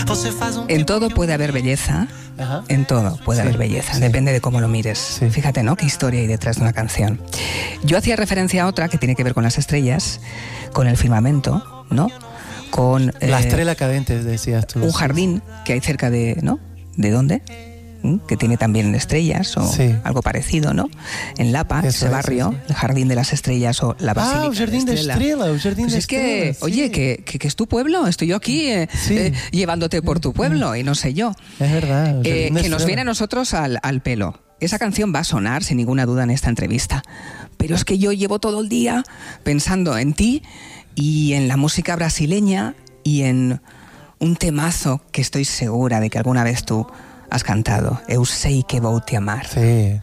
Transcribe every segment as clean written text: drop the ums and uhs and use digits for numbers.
En todo puede haber belleza. Ajá. En todo puede haber belleza, sí. depende de cómo lo mires. Sí. Fíjate, ¿no? Qué historia hay detrás de una canción. Yo hacía referencia a otra que tiene que ver con las estrellas, con el firmamento, ¿no? Con La estrella cadente, decías tú. un jardín que hay cerca de, ¿no? ¿De dónde? Que tiene también estrellas o algo parecido, ¿no? En Lapa, ese barrio, el Jardín de las Estrellas o la Basílica el Jardín de Estrella, el Jardín pues de es que, Estrella, oye, que es tu pueblo, estoy yo aquí llevándote por tu pueblo y no sé yo. Es verdad. Que nos viene a nosotros al pelo. Esa canción va a sonar sin ninguna duda en esta entrevista, pero es que yo llevo todo el día pensando en ti y en la música brasileña y en un temazo que estoy segura de que alguna vez tú has cantado, Eu sei que vou te amar. Sí.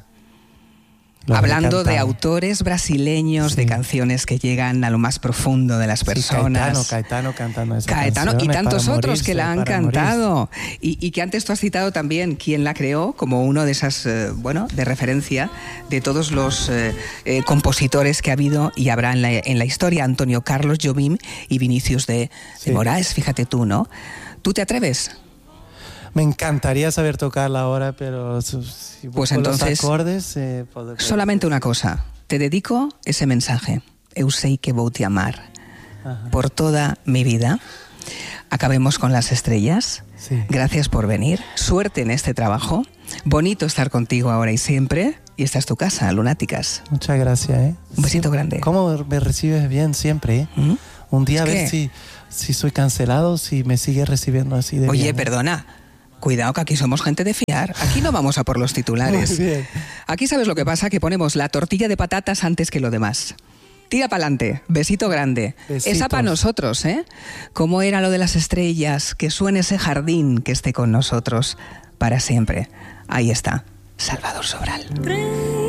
Hablando de autores brasileños, de canciones que llegan a lo más profundo de las personas. Caetano cantando esa Caetano canción. y tantos otros que la han cantado. Morirse. Y que antes tú has citado también quién la creó como uno de esas, de referencia de todos los compositores que ha habido y habrá en la historia. Antonio Carlos Jobim y Vinicius de Moraes, fíjate tú, ¿no? ¿Tú te atreves? Me encantaría saber tocarla ahora, pero si pues entonces, los acordes, solamente una cosa. Te dedico ese mensaje. Eu sei que vou te amar. Ajá. Por toda mi vida. Acabemos con las estrellas. Sí. Gracias por venir. Suerte en este trabajo. Bonito estar contigo ahora y siempre. Y esta es tu casa, Lunáticas. Muchas gracias. Un besito grande. ¿Cómo me recibes bien siempre? ¿Mm? Un día a ver si soy cancelado, si me sigues recibiendo así de bien. Oye, perdona. Cuidado que aquí somos gente de fiar. Aquí no vamos a por los titulares. Muy bien. Aquí sabes lo que pasa, que ponemos la tortilla de patatas antes que lo demás. Tira para adelante, besito grande. Besitos. Esa para nosotros, ¿eh? ¿Cómo era lo de las estrellas? Que suene ese jardín que esté con nosotros para siempre. Ahí está, Salvador Sobral.